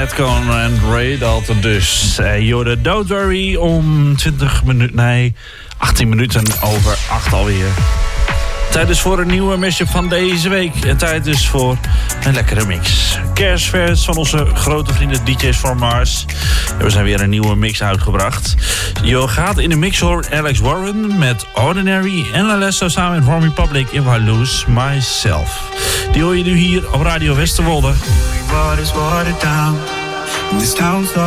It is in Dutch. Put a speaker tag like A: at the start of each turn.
A: Redcon en Ray Dalton dus. Jorde, don't worry, om 18 minuten over 8 alweer. Tijd is voor een nieuwe mashup van deze week. En tijd is voor een lekkere mix. Kerstvers van onze grote vrienden DJ's from Mars. En we zijn weer een nieuwe mix uitgebracht. Je gaat in de mix horen Alex Warren met Ordinary. En Alesso samen met Warm Republic in I Lose Myself. Die hoor je nu hier op Radio Westerwolde.